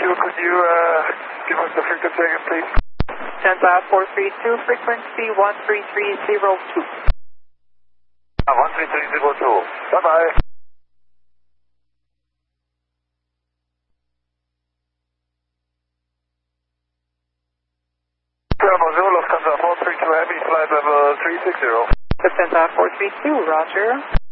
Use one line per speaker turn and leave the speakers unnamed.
could you give us the frequency again, please?
Delta 432, frequency 13302.
13302. Bye-bye. Bonjour, Lufthansa 432 Heavy, flight level 360.
Lufthansa 432, roger.